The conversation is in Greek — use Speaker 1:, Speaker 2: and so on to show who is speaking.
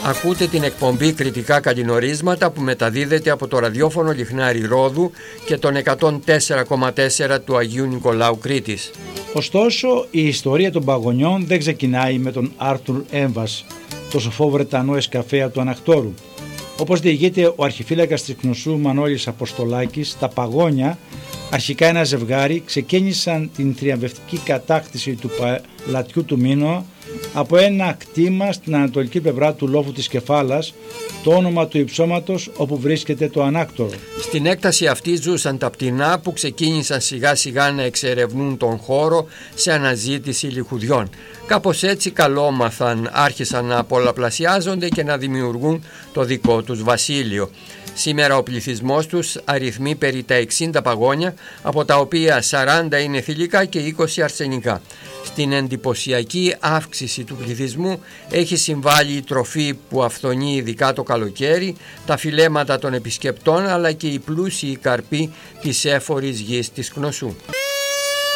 Speaker 1: Ακούτε την εκπομπή Κρητικά Καλλινορίσματα που μεταδίδεται από το ραδιόφωνο Λιχνάρι Ρόδου και τον 104,4 του Αγίου Νικολάου Κρήτης.
Speaker 2: Ωστόσο, η ιστορία των παγωνιών δεν ξεκινάει με τον Άρθουρ Έμβας, το σοφό Βρετανό εσκαφέα του Ανακτόρου. Όπως διηγείται ο αρχιφύλακας της Κνωσού Μανώλης Αποστολάκης, τα παγόνια, αρχικά ένα ζευγάρι, ξεκίνησαν την θριαμβευτική κατάκτηση του παλατιού του Μίνωα από ένα κτήμα στην ανατολική πλευρά του λόφου της Κεφάλας, το όνομα του υψώματος όπου βρίσκεται το Ανάκτορο. Στην έκταση αυτή ζούσαν τα πτηνά που ξεκίνησαν σιγά σιγά να εξερευνούν τον χώρο σε αναζήτηση λιχουδιών. Κάπως έτσι καλόμαθαν άρχισαν να πολλαπλασιάζονται και να δημιουργούν το δικό τους βασίλειο. Σήμερα ο πληθυσμός τους αριθμεί περί τα 60 παγόνια, από τα οποία 40 είναι θηλυκά και 20 αρσενικά. Στην εντυπωσιακή αύξηση του πληθυσμού έχει συμβάλει η τροφή που αυθονεί ειδικά το καλοκαίρι, τα φυλέματα των επισκεπτών αλλά και οι πλούσιοι καρποί της έφορης γης της Κνωσού.